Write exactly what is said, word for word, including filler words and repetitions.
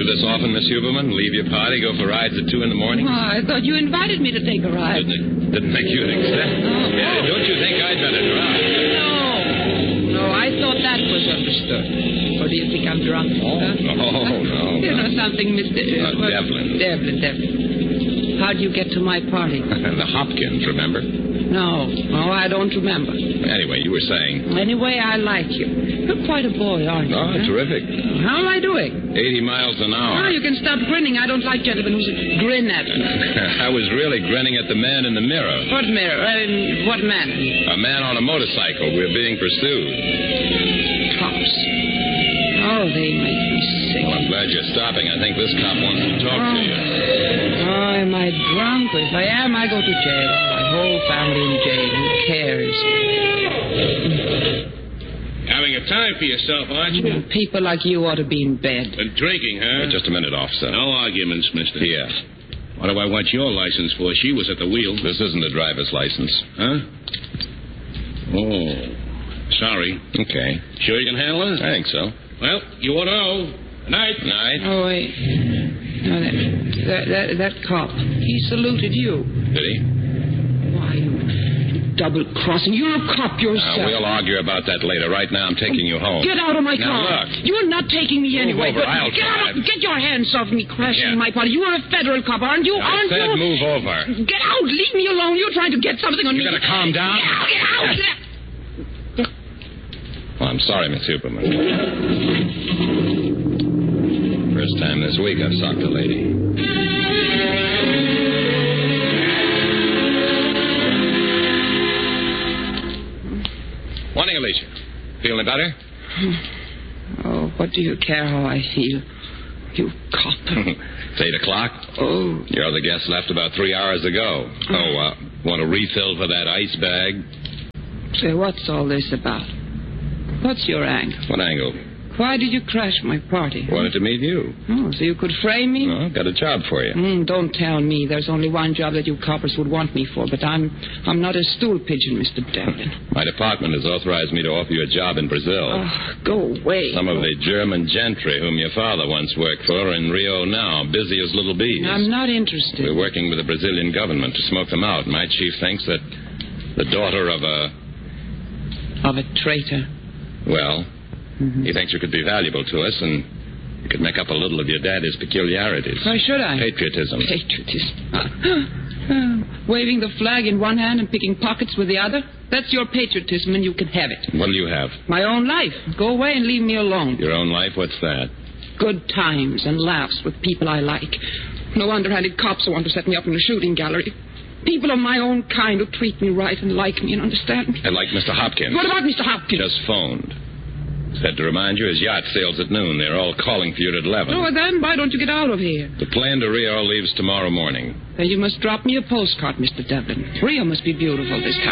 do this often, Miss Huberman? Leave your party, go for rides at two in the morning? Oh, I thought you invited me to take a ride. Didn't, didn't think you'd accept. Oh. Yeah, don't you think I'd better drive? No. No, I thought that was understood. Or do you think I'm drunk? Oh, huh? no, no. You know something, Mister Uh, uh, Devlin. Devlin, Devlin. How'd you get to my party? The Hopkins, remember? No. No, I don't remember. Anyway, you were saying... Anyway, I like you. You're quite a boy, aren't you? Oh, huh? terrific. How am I doing? eighty miles an hour. Oh, you can stop grinning. I don't like gentlemen who grin at me. I was really grinning at the man in the mirror. What mirror? Uh, what man? A man on a motorcycle. We're being pursued. Cops. Oh, they make me sick. Well, I'm glad you're stopping. I think this cop wants to talk oh. to you. Oh, am I drunk? If I am, I go to jail. My whole family in jail. Who cares? Having a time for yourself, aren't you? People like you ought to be in bed. Been drinking, huh? Wait just a minute, officer. No arguments, mister. Yes. What do I want your license for? She was at the wheel. This isn't a driver's license. Huh? Oh. Sorry. Okay. Sure you can handle it? I think so. Well, you ought to know. Night. Night. Oh, wait. No, that, that, that, that cop, he saluted you. Did he? Why, you double-crossing. You're a cop yourself. Uh, we'll argue about that later. Right now, I'm taking you home. Get out of my now, car. Look. You're not taking me Move anyway. over. But I'll get drive. out. Get your hands off me crashing Yeah. my party. You are a federal cop, aren't you? I aren't said you? move over. Get out. Leave me alone. You're trying to get something on You me. gotta calm down. Get out. Get out. Yes. Well, I'm sorry, Miss Huberman. First time this week I've socked a lady. Morning, Alicia. Feeling better? Oh, what do you care how I feel? You cop. It's eight o'clock. Oh. Your other guest left about three hours ago. Oh, uh, want a refill for that ice bag? Say, what's all this about? What's your angle? What angle? Why did you crash my party? Wanted to meet you. Oh, so you could frame me? Oh, got a job for you. Mm, don't tell me. There's only one job that you coppers would want me for, but I'm I'm not a stool pigeon, Mister Devlin. My department has authorized me to offer you a job in Brazil. Oh, go away. Some of the German gentry whom your father once worked for are in Rio now, busy as little bees. I'm not interested. We're working with the Brazilian government to smoke them out. My chief thinks that the daughter of a... Of a traitor. Well, mm-hmm. he thinks you could be valuable to us, and you could make up a little of your daddy's peculiarities. Why should I? Patriotism. Patriotism. Waving the flag in one hand and picking pockets with the other? That's your patriotism, and you can have it. What'll you have? My own life. Go away and leave me alone. Your own life? What's that? Good times and laughs with people I like. No underhanded cops who want to set me up in a shooting gallery. People of my own kind who treat me right and like me and understand me. And like Mister Hopkins. What about Mister Hopkins? Just phoned. Said to remind you his yacht sails at noon. They're all calling for you at eleven. Oh, then why don't you get out of here? The plane to Rio leaves tomorrow morning. Then you must drop me a postcard, Mister Devlin. Rio must be beautiful this time.